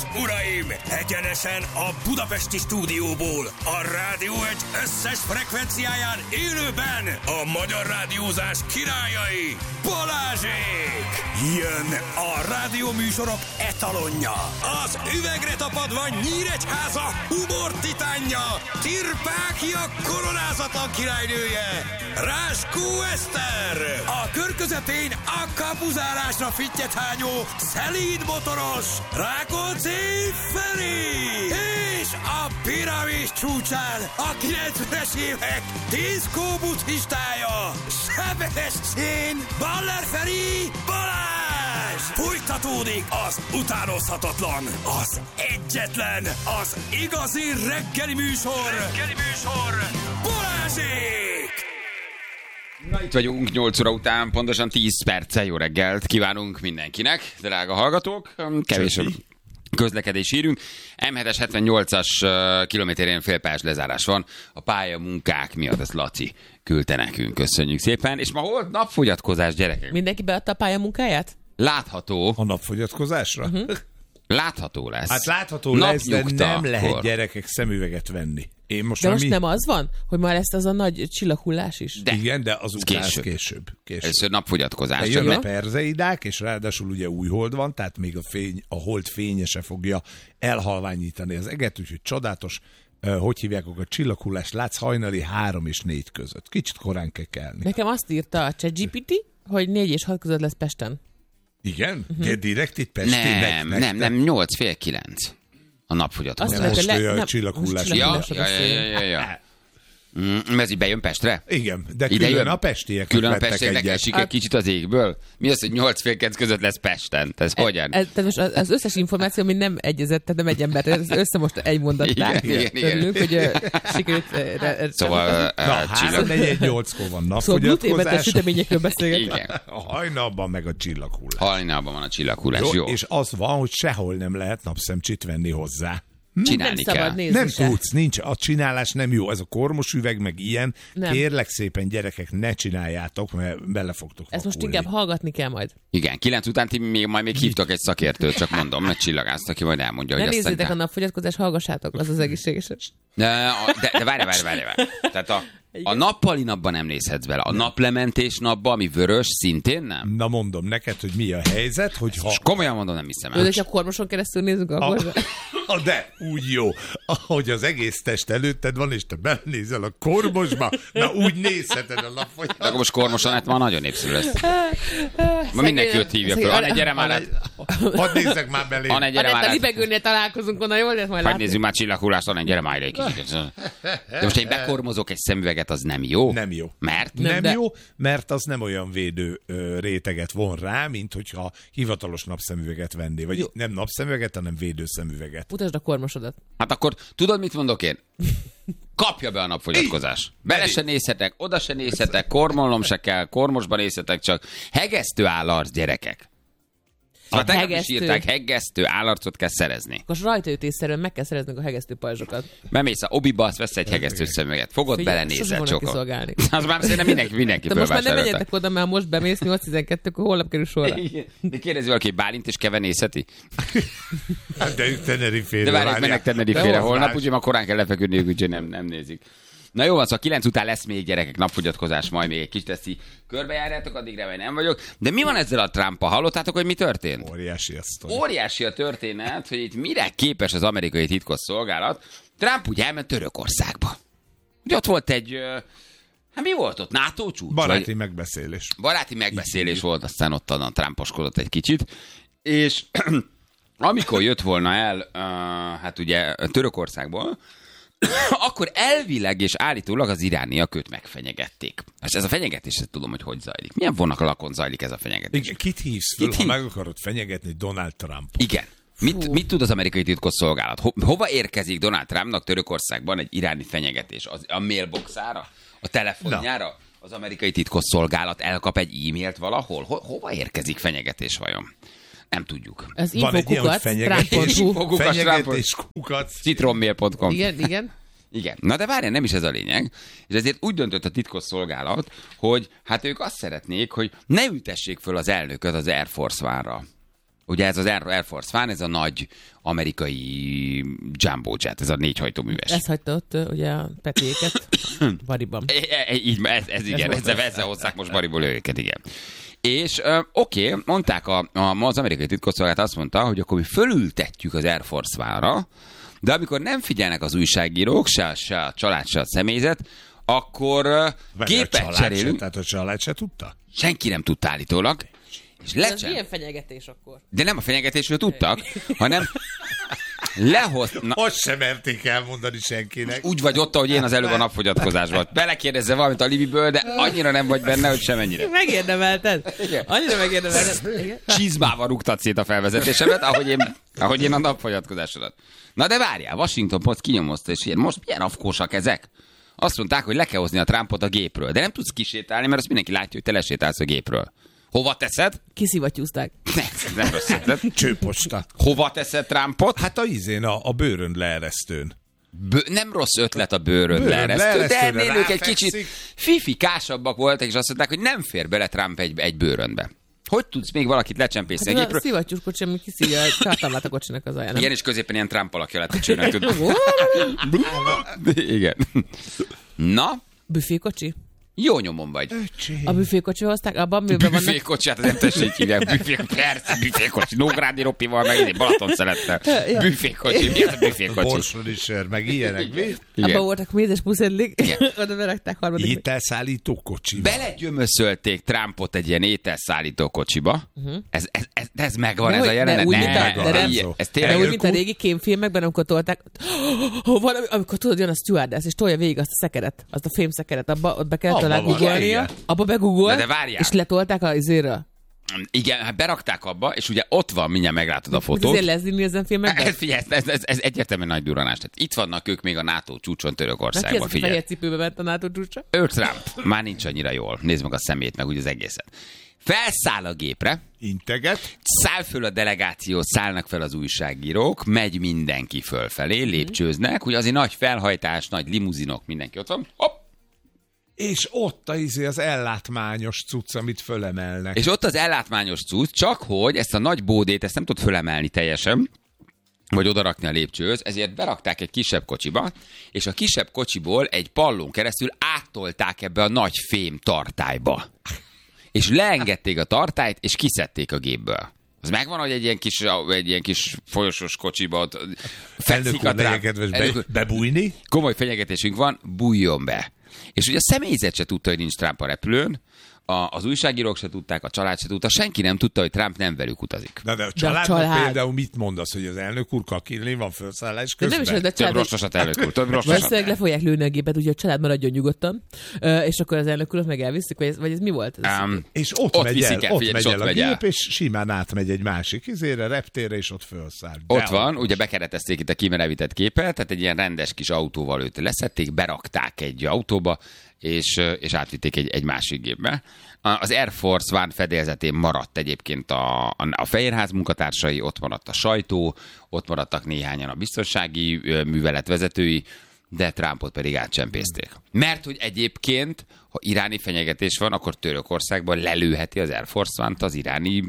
és uraim, egyenesen a budapesti stúdióból, a Rádió Egy összes frekvenciáján élőben a magyar rádiózás királyai, Balázsék! Jön a rádióműsorok etalonja, az üvegre tapadva Nyíregyháza humor titánja, Tirpákia koronázatlan királynője, Ráskó Eszter, a kör közepén a kapuzárásra fittyet hányó szelíd motoros Rákóczi Feri, és a piramis csúcsán a 90-es évek diszkó buddhistája, Sebestyén Baller Feri Balázs! Folytatódik az utánozhatatlan, az egyetlen, az igazi reggeli műsor, Balázsék! Na, itt vagyunk 8 óra után, pontosan 10 perccel. Jó reggelt kívánunk mindenkinek, drága hallgatók. Kevés közlekedés írünk. M7-es 78-as kilométerén félpályás lezárás van. A pályamunkák miatt, ezt Laci küldte nekünk. Köszönjük szépen. És ma hol napfogyatkozás, gyerekek? Mindenki beadta a pályamunkáját? Látható. A napfogyatkozásra? Látható lesz. Hát látható lesz, de nem lehet Napnyugtakor. gyerekek szemüveget venni. Én most De most nem az van, hogy már lesz az a nagy csillaghullás is? De. Igen, de az után később. Először napfogyatkozás. De Csak jön a meg... perzeidák, és ráadásul ugye új hold van, tehát még a hold fénye se fogja elhalványítani az eget, úgyhogy csodálatos, hogy hívják, a csillaghullás látsz hajnali 3 és 4 között. Kicsit korán kell kelni. Nekem azt írta a ChatGPT, hogy 4 és 6 között lesz Pesten. Igen? De direkt itt Pestének? Nem, 8 fél 9. A napfogyatkozás. Nem, most a csillaghullás. Ja. Ez így bejön Pestre? Igen, de Ide külön jön? a pestiek Külön a vettek pestieknek egyet. esik egy kicsit az égből? Mi az, hogy 8 fél 9 között lesz Pesten? Ez hogyan? Tehát most az összes információ, ami nem egyezett, tehát nem egy ember, ez össze most egy mondattá. Igen. Örülünk, hogy sikerült... Szóval Na, 3-4-8-kor van Szóval gluténmentes napfogyatkozás. süteményekről beszélgetünk. Igen. A hajnalban meg a csillaghullás. Hajnalban van a csillaghullás, jó. És az van, hogy sehol nem lehet napszemcsit venni hozzá. Csinálni Nem szabad kell. nézni Nem se. tudsz, nincs. A csinálás nem jó. Ez a kormos üveg, meg ilyen. Nem. Kérlek szépen, gyerekek, ne csináljátok, mert bele fogtok Ezt most vakulni. inkább hallgatni kell majd. Igen, 9 után ti még hívtok egy szakértőt, csak mondom, meg csillagászt, aki majd elmondja, Ne hogy azt nézzétek a napfogyatkozást, hallgassátok, az az egészséges. De várj. Tehát a nappali napban nem nézhetsz bele. A naplementés napba, ami vörös, szintén nem? Na mondom neked, hogy mi a helyzet, hogyha... És komolyan mondom, nem hiszem Jó, el. de ha kormoson keresztül nézzük, akkor... De úgy jó, ahogy az egész test előtted van, és te belenézel a kormosba, na úgy nézheted a De napfogyat. akkor most kormosan, hát ma nagyon népszerű lesz. Ma mindenki őt hívja fel. Anne, gyere már át. Hadd nézzek már belé. Anne, gyere már A át. libegőnél találkozunk onnan, jól lesz majd Hadd látni. nézzük már csillaghullást, Anne, gyere már ide egy kicsit. De most én bekormozok egy szemüveget, az nem jó? Nem jó. Mert? Nem jó, mert az nem olyan védő réteget von rá, mint hogyha hivatalos napszemüveget venné. Vagy nem napszemüveget, hanem védőszemüveget. Mutasd a kormosodat. Hát akkor tudod, mit mondok én? Kapja be a napfogyatkozás. Bele se nézhetek, oda se nézhetek, kormolnom se kell, kormosban nézhetek csak. Hegesztő állarc, gyerekek. Hát tegnap is hegesztő. írták, hegesztő állarcot kell szerezni. Akkor rajtaütésszerűen meg kell szereznünk a hegesztő pajzsokat. Bemész a obiba, azt vesz egy hegesztő szemüveget. Fogod, Figyelj, belenézel sosem fognak csokon. kiszolgálni. Az már szerintem mindenki De most már nem fölvásárolta. menjetek oda, mert ha most bemész 8-12, akkor holnap kerül sorra. De kérdezi valaki, Bálint és Keve nézheti? De ők Tenerifére De várják, mennek Tenerifére De holnap, más. úgyhogy ma korán kell lefeküdniük, úgyhogy nem nézik. Na jó van, szóval 9 után lesz még, gyerekek, napfogyatkozás, majd még egy kicsit ezt így körbejárjátok, addigra majd nem vagyok. De mi van ezzel a Trump-a? Hallottátok, hogy mi történt? Óriási a sztori. Óriási a történet, hogy itt mire képes az amerikai titkosszolgálat. Trump ugye elment Törökországba. Ugye ott volt egy... Hát mi volt ott? NATO csúcs? Baráti Vagy- megbeszélés. Baráti megbeszélés volt, aztán ott a Trumposkodott egy kicsit. És amikor jött volna el, hát ugye Törökországból, akkor elvileg és állítólag az irániak őt megfenyegették. És ez a fenyegetés, ezt tudom, hogy zajlik. Milyen vonalakon zajlik ez a fenyegetés? Igen, kit hívsz föl, Kit ha hív? meg akarod fenyegetni Donald Trump? Igen. Mit tud az amerikai titkosszolgálat? Hova érkezik Donald Trumpnak Törökországban egy iráni fenyegetés? A mailboxára? A telefonjára? Az amerikai titkosszolgálat elkap egy e-mailt valahol? Hova érkezik fenyegetés vajon? Nem tudjuk. Ez Van egy ilyen, hogy infokukat, trump.hu. fenyegetés kukac. Citronmail.com. Igen. Igen. Na de várjál, nem is ez a lényeg. És ezért úgy döntött a titkosszolgálat, hogy hát ők azt szeretnék, hogy ne ültessék föl az elnököt az Air Force One-ra. Ugye ez az Air Force One, ez a nagy amerikai jumbo jet, ez a 4 hajtóműves. Ezt hagyta ott ugye a Petéket Bariban. Így, ez igen, ezzel hozzák most Bariból őket, igen. És oké, mondták az amerikai titkosszolgálat azt mondta, hogy akkor mi fölültetjük az Air Force One-ra, de amikor nem figyelnek az újságírók, se a család, se a személyzet, akkor gépet cserélünk. Tehát a család se tudta? Senki nem tudta állítólag. És Ez milyen fenyegetés akkor? De nem a fenyegetésről tudtak, hanem Azt sem merték elmondani senkinek. Úgy vagy ott, ahogy én az előbb a napfogyatkozásban. Belekérdezze valamit a Libiből, de annyira nem vagy benne, hogy semennyire. Megérdemelted. Annyira megérdemelted. Csizmával rúgtad szét a felvezetésemet, ahogy én a napfogyatkozásodat. Na de várjál, Washington Post kinyomozta, és ilyen, most milyen afkósak ezek? Azt mondták, hogy le kell hozni a Trumpot a gépről, de nem tudsz kisétálni, mert azt mindenki látja, hogy te lesétálsz a gépről. Hova teszed? Kiszivattyúzták. Nem rossz ötlet. Csőposta. Hova teszed Trumpot? Hát a izén, a bőrönd leeresztőn. Nem rossz ötlet a bőröd leeresztő, de ennél ők egy kicsit fifikásabbak voltak, és azt mondták, hogy nem fér bele Trump egy bőröndbe. Hogy tudsz még valakit lecsempészni a gépről? A szivattyús kocsi, ami kiszívja a tartalmát a kocsinak az alján. Igen, és középen ilyen Trump alakja lett a csőnek. Igen. Na? Büfékocsi? Jó nyomon vagy. A büfékocsi hozták, abban miben vannak... Büfékocsi, hát az nem tessék hívják. Persze, büfékocsi. Nógrádi Ropival, meg egy Balaton szelettel. Büfékocsi. Mi az a büfékocsi? Borsodi sör, meg ilyenek. Abban voltak mézes puszedlik. Oda berakták harmadik. Ételszállító kocsiba. Belegyömöszölték Trumpot egy ilyen ételszállító kocsiba. Ez megvan, de ez a jelenet. Ez tényleg úgy, mint a régi kémfilmekben, amikor tolták, amikor tudod, jön a stewardess, és tolja végig azt a szekeret, azt a fémszekeret, abba ott be kell talán googolnia, abba begoogolt, és letolták a izéről. Igen, hát berakták abba, és ugye ott van, mindjárt meglátod a fotót. Ezért Leslie ezen filmekben? Figyelj, ez egyértelműen nagy durranás. Tehát itt vannak ők még a NATO csúcson Törökországban. Ki ez a fehér cipőbe ment a NATO csúcsra? Trump. Már nincs annyira jól. Nézd meg a szemét, meg úgy az egészet. Felszáll a gépre. Integet. Száll föl a delegáció, szállnak fel az újságírók, megy mindenki fölfelé, lépcsőznek. Ugye azért nagy felhajtás, nagy limuzinok, mindenki ott van. Hopp! És ott az ellátmányos cucc, amit fölemelnek. És ott az ellátmányos cucc, csak hogy ezt a nagy bódét, ezt nem tud fölemelni teljesen, vagy odarakni a lépcsőhöz, ezért berakták egy kisebb kocsiba, és a kisebb kocsiból egy pallón keresztül áttolták ebbe a nagy fém tartályba. És leengedték a tartályt, és kiszedték a gépből. Az megvan, hogy egy ilyen kis folyosós kocsiba ott fekszik a Trump. Bebújni? Komoly fenyegetésünk van, bújjon be. És ugye a személyzet se tudta, hogy nincs Trump a repülőn, az újságírók se tudták, a család se tudta, senki nem tudta, hogy Trump nem velük utazik. De a családnak például mit mondasz, hogy az elnök úr kakilni van felszállás közben? Nem is, több rostosat, elnök úr, több rostosat. Valószínűleg le fogják lőni a gépet, úgyhogy a család maradjon nyugodtan, és akkor az elnök urat meg elviszik, vagy ez mi volt? És ott megy el a gép, és simán átmegy egy másik reptérre, és ott felszáll. Ott van, ugye bekeretezték itt a kimerevített képet, tehát egy ilyen rendes kis autóval őt leszették, berakták egy autóba, és átvitték egy másik gépbe. Az Air Force One fedélzetén maradt egyébként a Fehérház munkatársai, ott maradt a sajtó, ott maradtak néhányan a biztonsági művelet vezetői, de Trumpot pedig átcsempészték. Mert hogy egyébként, ha iráni fenyegetés van, akkor Törökországban lelőheti az Air Force One-t az iráni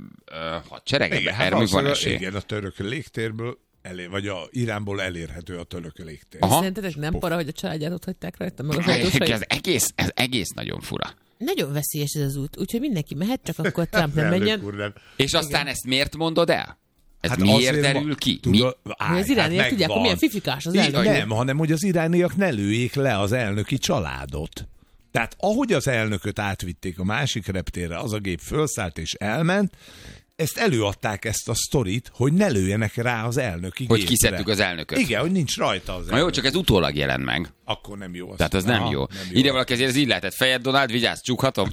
hadsereg. Igen, a török légtérből vagy a Iránból elérhető a török légtér. Szerintetek nem para, hogy a családját ott hagyták rajta, meg az ez egész nagyon fura. Nagyon veszélyes ez az út, úgyhogy mindenki mehet, csak akkor Trump nem menjen. És aztán ezt miért mondod el? Ez miért derül ki? Az irániak tudják, hogy milyen fifikás az elnök. Nem, hanem hogy az irániak ne lőjék le az elnöki családot. Tehát ahogy az elnököt átvitték a másik reptérre, az a gép fölszállt és elment, ezt előadták ezt a sztorit, hogy ne lőjenek rá az elnöki gépre. Hogy kiszedtük az elnököt. Igen, hogy nincs rajta az elnök. Na jó, csak ez utólag jelent meg. Akkor nem jó. Tehát az nem jó. Ide valaki ezért, ez így lehetett. Fejed, Donald, vigyázz, csukhatom.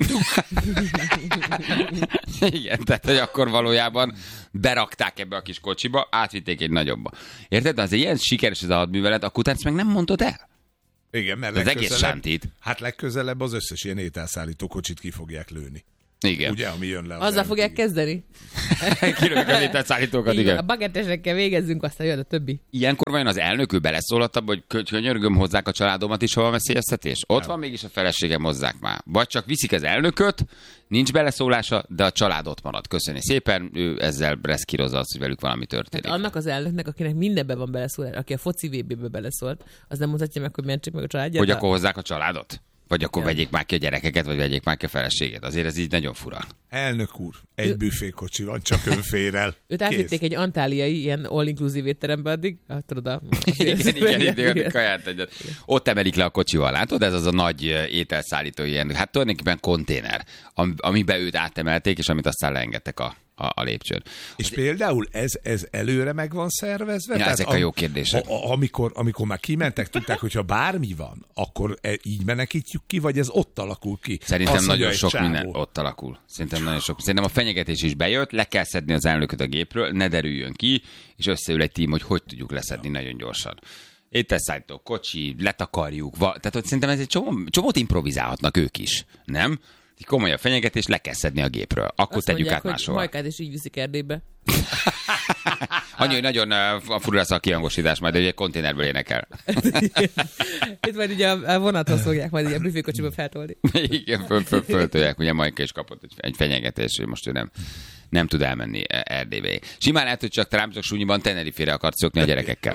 Igen, tehát hogy akkor valójában berakták ebbe a kis kocsiba, átvitték egy nagyobba. Érted? De azért ilyen sikeres ez a hadművelet, akkor utána meg nem mondod el. Igen, mert az egész sántít. Hát legközelebb az összes ilyen ételszállító kocsit ki fogják lőni. Igen. Ugye, ami jön le. Azzal fogják kezdeni. Kirövik a létszállítókat, igen. A bagettesekkel végezzünk, aztán jön a többi. Ilyenkor vajon az elnök ő beleszólott abba, hogy könyörgöm, hozzák a családomat is, hol veszélyeztetés? Ott van mégis a feleségem, hozzák már. Vagy csak viszik az elnököt, nincs beleszólása, de a család ott marad. Köszönjük szépen, ő ezzel reszkírozza azt, hogy velük valami történik. Hát annak az elnöknek, akinek mindenben van beleszólás, aki a foci VB-be beleszólt, az nem mutatja meg, hogy mentsék meg a családját. Hogy akkor hozzák a családot? Vagy akkor vegyék már ki a gyerekeket, vagy vegyék már ki a feleséget. Azért ez így nagyon fura. Elnök úr, egy büfékocsi van, csak önférel. Őt átvitték egy antáliai ilyen all-inclusive étterembe addig. Hát tudod, igen, kaját egyet. Ott emelik le a kocsival, látod? Ez az a nagy ételszállító ilyen, hát tulajdonképpen konténer, amiben őt átemelték, és amit aztán leengedtek a lépcsőn. És például ez előre meg van szervezve? Ja, ezek a jó kérdések. Amikor már kimentek, tudták, hogyha bármi van, akkor így menekítjük ki, vagy ez ott alakul ki? Szerintem nagyon sok minden ott alakul. Szerintem a fenyegetés is bejött, le kell szedni az elnököt a gépről, ne derüljön ki, és összeül egy tím, hogy tudjuk leszedni nagyon gyorsan. Ételszállító, kocsi, letakarjuk, tehát hogy szerintem ez egy csomót improvizálhatnak ők is, nem? Egy komolyabb fenyegetés, le kell szedni a gépről. Akkor azt tegyük át máshol. Majkát is így viszik Erdélybe. Annyi, hogy nagyon fura lesz a kihangosítás, majd egy konténerből énekel. Itt majd ugye a vonathoz fogják majd ugye a büfékocsiba feltolni. Igen, föltolják. Ugye Majka is kapott egy fenyegetés, hogy most ő nem tud elmenni Erdélybe. Simán lehet, hogy csak Trump csak súnyiban Tenerifére akart szokni a gyerekekkel.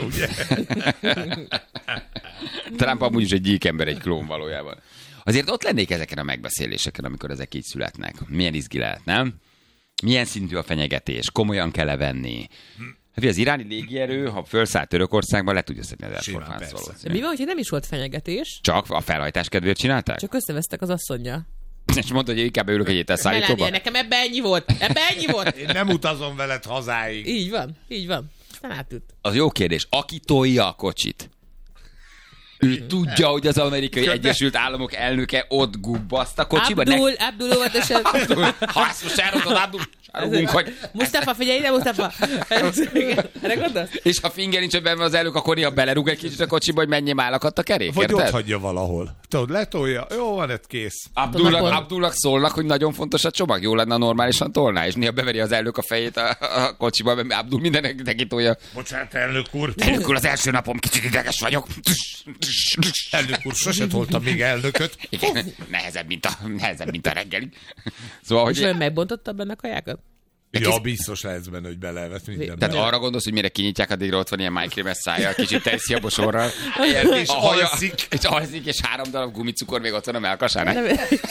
Trump amúgy is egy gyík ember, egy klón valójában. Azért ott lennék ezeken a megbeszéléseken, amikor ezek így születnek. Milyen izgi lehet, nem? Milyen szintű a fenyegetés? Komolyan kell venni? Hát az iráni légierő, ha felszállt Törökországba, le tudja szedni az Air Force One-t valószínűleg. De mi van, hogyha nem is volt fenyegetés? Csak a felhajtás kedvéért csinálták? Csak összevesztek az asszonnyal. És mondta, hogy inkább ülök egy ételszállítóba. Nekem ebbe ennyi volt. Én nem utazom veled hazáig. Így van. Aztán átült. Az jó kérdés. Aki tolja a kocsit, ő tudja, hogy az Amerikai Egyesült Államok elnöke ott gubbaszt a kocsiba. Abdul óvatosan. Ha ezt most elrondod, Abdul, hogy... Mustafa, figyelj ide, Mustafa! Erre gondolsz? És ha finger nincs benne az elnök, akkor néha belerúg egy kicsit a kocsiba, hogy menjél már akadt a kerék, vagy ott hagyja valahol. Tudod, letolja, jó van, ez kész. Abdulnak szólnak, hogy nagyon fontos a csomag, jó lenne, normálisan tolná, és néha beveri az elnök a fejét a kocsiba, mert Abdul mindenek neki tolja. Bocsánat, elnök úr. Elnök úr, az első napom, kicsit ideges vagyok. Elnök úr, sose toltam még elnököt. Igen, nehezebb, mint a reggeli. Szóval, és ön megbontotta benne a kajákat? Ja, biztos lehetsz benne, hogy belevett minden. Tehát arra gondolsz, hogy mire kinyitják, addigra ott van ilyen májkrémes szája, kicsit teszi a bosorral. És alszik. És alszik, és 3 darab gumicukor még ott van a melkasán.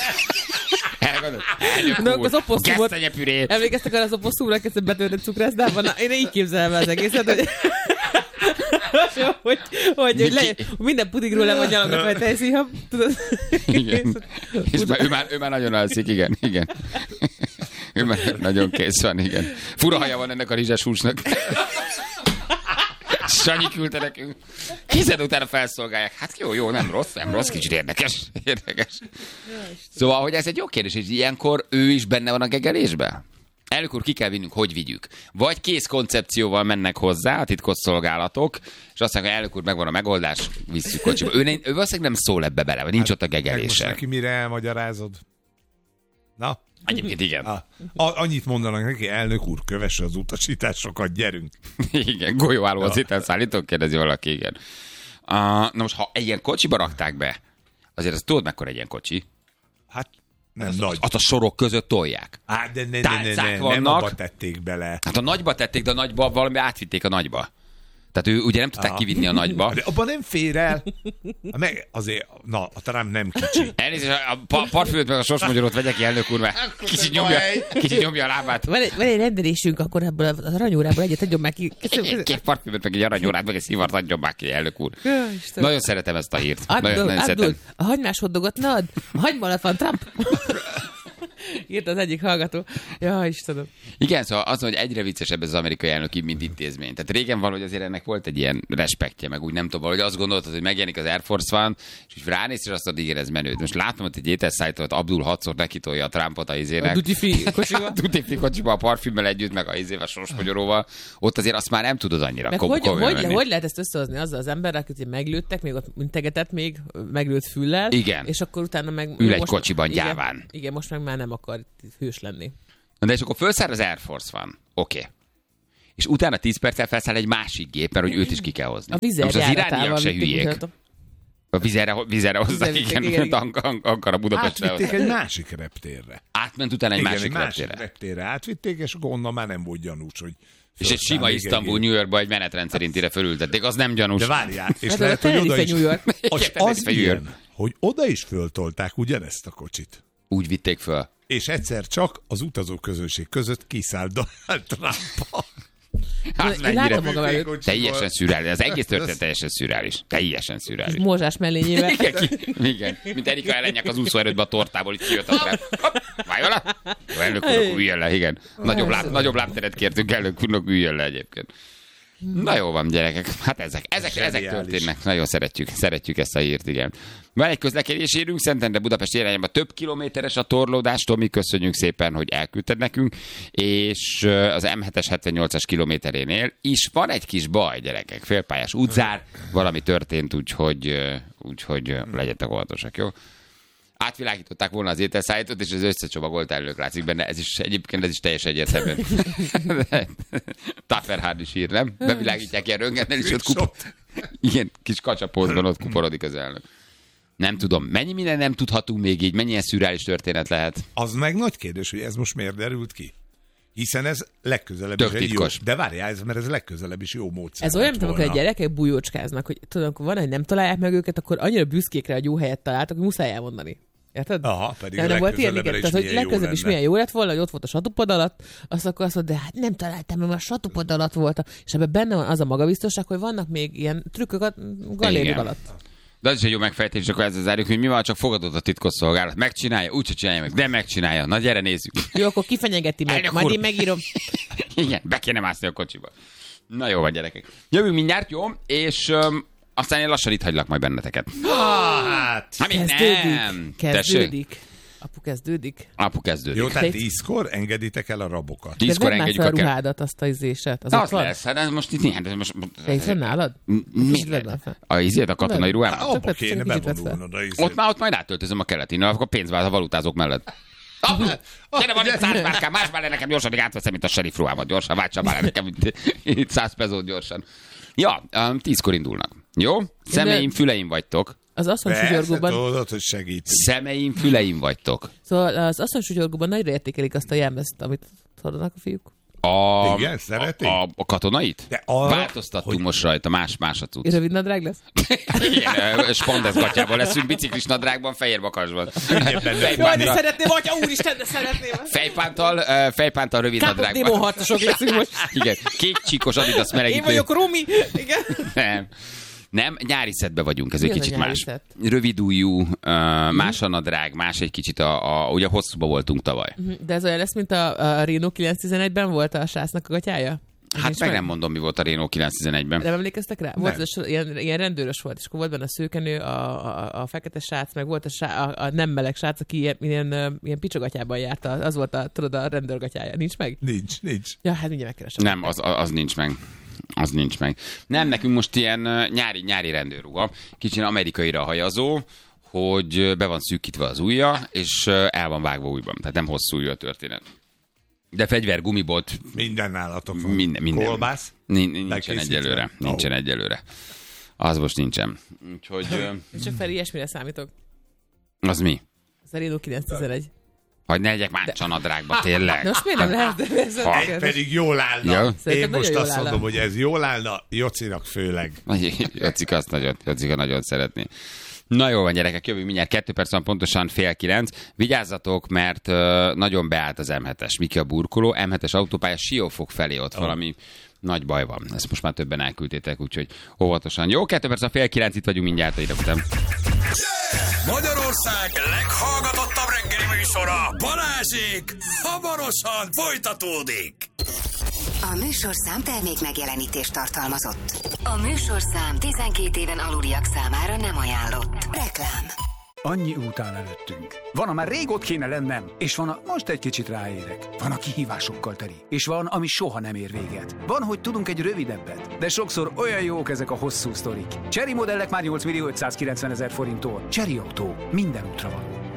Az oposszumot. Emlékeztek arra az oposszumra, kezdve betöltött cukrászdában? Na, én így képzelem az egészet, hogy minden pudigról le van nyalogva, vagy tejszíjam. Igen. És ő már nagyon alszik, igen. Ő már nagyon kész van, igen. Fura haja van ennek a rizses húsnak. Sanyi küldte nekünk. Hiszen utána felszolgálják. Hát jó, nem rossz, kicsit érdekes. Szóval, hogy ez egy jó kérdés, hogy ilyenkor ő is benne van a gegelésben? Elnök úr, ki kell vinnünk, hogy vigyük. Vagy kész koncepcióval mennek hozzá a titkosszolgálatok, és azt mondják, hogy elnök úr, megvan a megoldás, visszük kocsiba. Ő valószínűleg nem szól ebbe bele, vagy nincs ott a gegelése. Most neki mire elmagyarázod? Na? Egyébként igen. Annyit mondanak neki, elnök úr, kövesse az utasításokat, gyerünk. Igen, golyóálló az ételszállítók, kérdezi valaki, igen. Na most, ha egy ilyen kocsiba rakták be, azért azt tudod, mekkora egy ilyen kocsi? Hát nem nagy. Azt a sorok között tolják. Hát de nem abba tették bele. Hát a nagyba tették, de a nagyba valami átvitték a nagyba. Tehát ő ugye nem tudták kivinni a nagyba. De abban nem fér el. Meg azért, a Trump nem kicsi. Elnézést, a parfümöt meg a sorsmagyarót vegye ki, elnök úr, mert kicsit nyomja a lábát. Van egy rendelésünk, akkor ebből az aranyórából egyet adjon már ki. 2 parfümöt, meg egy aranyórát, meg egy szivart adjon már ki, elnök úr. Nagyon szeretem ezt a hírt. Nagyon szeretem. A hagymás hoddogot ne add. A hagyma alatt van Trump. Írt az egyik hallgató. Ja, Istenem. Igen, szóval az, hogy egyre viccesebb ez az amerikai elnök, mint intézmény. Tehát régen valahogy azért ennek volt egy ilyen respektje, meg úgy nem tudom, valahogy azt gondoltad, hogy megjelenik az Air Force One, és úgy ránéz, és azt mondod, igen, ez menőd. Most látom, hogy egy ételszállítót Abdul 6-szor nekitolja a Trumpot a izének. A duty-free kocsiba. A duty-free kocsiba, a parfümmel együtt, meg a izével sorsmagyaróval. Ott azért azt már nem tudod annyira hogy lehet ezt összehozni azzal az emberrel, akit meglőttek, még ott integetett még, meglőtt füllel. Igen. És akkor utána meg... Ül egy kocsiban gyáván. Igen, most meg már nem nem akar hős lenni. De és akkor felszáll az Air Force One. Oké. És utána 10 perccel felszáll egy másik gép, mert hogy őt is ki kell hozni. A Vizer járatával. Az irániak se hülyék. A Vizerre hozzák, igen, Ankara Budapestre. Átvitték egy másik reptérre. Átment utána egy másik reptérre. Átvitték, és akkor onnan már nem volt gyanús, hogy... És egy sima Isztambul, New Yorkba egy menetrend szerintire fölültették, az nem gyanús. De várjál, és lehet, hogy oda is... Az ilyen, hogy oda is föltolták ugyanezt a kocsit. Úgy vitték föl. És egyszer csak az utazóközönség között kiszállt Donald Trump. Teljesen szürreális. Az egész történet teljesen szürreális. Teljesen szürreális. Mózsás mellényével. Igen. Mint Erika ellenjek az úszóerődbe a tortából, így kijött a trend. Várj vele! Elnök úrnak üljön le, igen. Nagyobb lábteret kértünk, elnök úrnak üljön le egyébként. Na jó van, gyerekek. Hát ezek történnek. Nagyon szeretjük ezt a hírt, igen. Van egy közlekedési hírünk, Szentendre Budapest irányában több kilométeres a torlódás. Tomi, köszönjük szépen, hogy elküldted nekünk. És az M7-es 78-as kilométerénél is van egy kis baj, gyerekek. Félpályás útzár, valami történt, úgyhogy legyetek óvatosak, jó? Átvilágították volna az ételszállítót, és az összecsomagolt ellők látszik benne. Ez is teljes egyértelműen. Tafferhard is ír, nem? Bevilágítják ilyen röntgennel, és ott igen, kis kacsapózban ott kuporodik az elnök. Nem tudom, mennyi minden nem tudhatunk még így, mennyi ilyen szürreális történet lehet. Az meg nagy kérdés, hogy ez most miért derült ki? Hiszen ez legközelebb is egy jó... De várjál, mert ez legközelebb is jó módszer. Ez olyan, mint amikor a gyerekek bujócskáznak, hogy tudom, akkor van, hogy nem találják meg őket, akkor annyira büszkék rá, hogy jó helyet találtak, hogy muszáj elmondani. Érted? Aha, pedig nem volt ilyen, igen, tehát, hogy legközelebb is milyen jó lett volna, hogy ott volt a satupod alatt, akkor azt mondod, de hát nem találtam, mert a satupod alatt volt. És ebben benne van az a magabiztosság, hogy vannak még ilyen trükkök a galériuk alatt. De az is egy jó megfejtés, akkor ezzel zárjuk, hogy mi van, csak fogadott a titkosszolgálat. Megcsinálja, úgyse csinálja meg, de megcsinálja. Na gyere, nézzük. Jó, akkor kifenyegeti meg, majd én megírom. Igen, be kéne mászni a kocsiba. Na jó van, gyerekek. Jövünk mindjárt, jó? És aztán én lassan itt hagylak majd benneteket. Hát kezdődik. Apu kezdődik. Jó, tehát 10-kor engeditek el a rabokat. 10-kor engedjük a ruhádat, azt a izéset. Az lesz, hát most itt néhány. Te hiszen nálad? A katonai ruhában? Abba kéne bevonulnod a izét. Ott majd átöltözöm a keletin, akkor pénzvált a valutázók mellett. Gyere, van itt 100 márkám, más már nekem gyorsan, még átveszem, mint a sheriff ruhámat gyorsan, váltsam már nekem itt 100 pezót gyorsan. Ja, 10-kor indulnak. Jó? Szemeim, füleim vagytok. Az asszonysúgyorgóban... Tudod, hogy segít. Szemeim, füleim vagytok. Szóval az asszonysúgyorgóban nagyra értékelik azt a jelmezt, amit hordanak a fiúk. Igen, szeretik? A katonait? Változtattunk most rajta, más a cucc. Rövid nadrág lesz? Igen, spandesz gatyában leszünk, biciklis nadrágban, fehér bakasban. Jaj, de szeretném, atya úristen, de szeretném. Fejpántal, rövid nadrágban. Kápok démonharcosok leszünk most. Igen, kék csíkos Adidas melegítő. Én vagyok Rumi. Igen. Nem, nyári szedbe vagyunk, ez egy kicsit más. Rövidújú, más a nadrág, más egy kicsit, ugye hosszúba voltunk tavaly. De ez olyan lesz, mint a Renault 911-ben volt a srácnak a gatyája? Hát meg nem mondom, mi volt a Renault 911-ben. Nem emlékeztek rá? Volt ilyen rendőrös volt, és akkor volt benne a szőkenő, a fekete srác, meg volt a nem meleg srác, aki ilyen picsogatyában járt, az volt a rendőrgatyája. Nincs meg? Nincs. Ja, hát mindjárt megkeresem. Nem, az nincs meg. Az nincs meg. Nem, nekünk most ilyen nyári rendőrruha, kicsit amerikaira hajazó, hogy be van szűkítve az ujja, és el van vágva újban. Tehát nem hosszú ujjú a történet. De fegyver, gumibolt. Minden nálatok van. Minden. Kolbász? Nincsen egyelőre. Nincsen egyelőre. Az most nincsen. Úgyhogy... Csak fel ilyesmire számítok. Az mi? Az a Renault 911. Hogy ne legyek már csanadrágba, tényleg. Most miért nem lehet? Pedig jól állna. Ja. Én most azt mondom, hogy ez jól állna, Jocinak főleg. Jocika nagyon szeretné. Na jó van, gyerekek, jövünk mindjárt 2 perc van, pontosan 8:30. Vigyázzatok, mert nagyon beállt az M7-es. Miki a burkoló, M7-es autópálya Siófok felé ott valami nagy baj van. Ezt most már többen elküldtétek, úgyhogy óvatosan. Jó, 2 perc van, 8:30, itt vagyunk mindjárt ide után. Magyarország leghallgatottabb reggeli műsora, Balázsék, hamarosan folytatódik. A műsorszám termék megjelenítést tartalmazott. A műsorszám 12 éven aluliak számára nem ajánlott. Reklám. Annyi út áll előttünk. Van, a már rég ott kéne lennem, és van, a most egy kicsit ráérek. Van, a kihívásokkal teli, és van, ami soha nem ér véget. Van, hogy tudunk egy rövidebbet, de sokszor olyan jók ezek a hosszú sztorik. Chery modellek már 8.590.000 forinttól. Chery Autó. Minden útra való.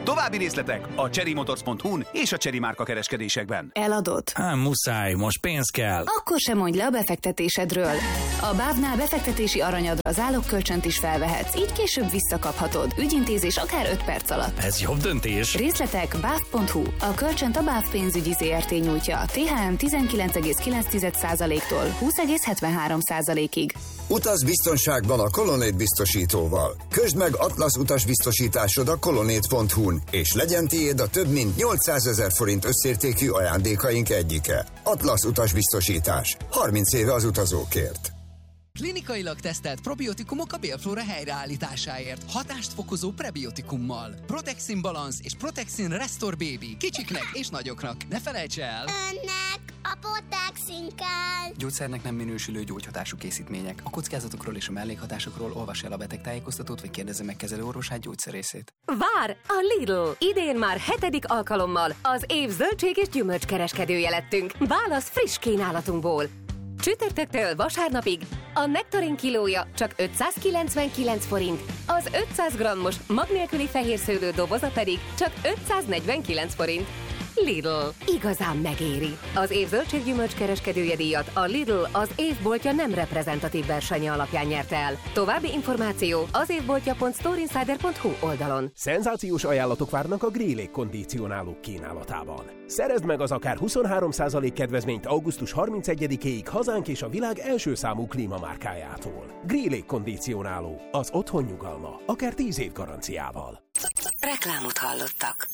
További részletek a cherimotors.hu-n és a Chery márka kereskedésekben. Eladod? Muszáj, most pénz kell. Akkor sem mondj le a befektetésedről. A BÁV-nál befektetési aranyadra zálogkölcsönt is felvehetsz, így később visszakaphatod. Ügyintézés akár 5 perc alatt. Ez jobb döntés. Részletek BÁV.hu. A kölcsönt a BÁV pénzügyi ZRT nyújtja. THM 19,9%-tól 20,73%-ig. Utaz biztonságban a Colonnade biztosítóval. Közd meg Atlasz utasbiztosításod a colonnade.hu-n, és legyen tiéd a több mint 800 000 forint összértékű ajándékaink egyike. Atlasz utasbiztosítás. 30 éve az utazókért. Klinikailag tesztelt probiotikumok a bélflóra helyreállításáért. Hatást fokozó prebiotikummal. Protexin Balance és Protexin Restore Baby. Kicsiknek és nagyoknak. Ne felejts el! Önnek a Protexin kell! Gyógyszernek nem minősülő gyógyhatású készítmények. A kockázatokról és a mellékhatásokról olvassa el a betegtájékoztatót, vagy kérdezze meg kezelőorvosát, gyógyszerészét. Vár a Lidl! Idén már 7. alkalommal az év zöldség és gyümölcs kereskedője lettünk. Válasz friss kínálatunkból. Csütörtöktől vasárnapig a nektarin kilója csak 599 forint, az 500 grammos mag nélküli fehérszőlő doboza pedig csak 549 forint. Lidl. Igazán megéri. Az év zöldséggyümölcs kereskedője díjat a Lidl az évboltja nem reprezentatív versenye alapján nyerte el. További információ az évboltja.storeinsider.hu oldalon. Szenzációs ajánlatok várnak a Grill légkondicionálók kínálatában. Szerezd meg az akár 23% kedvezményt augusztus 31-éig hazánk és a világ első számú klímamárkájától. Grill légkondicionáló. Az otthon nyugalma. Akár 10 év garanciával. Reklámot hallottak.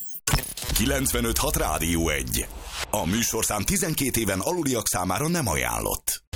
95.6 Rádió 1. A műsorszám 12 éven aluliak számára nem ajánlott.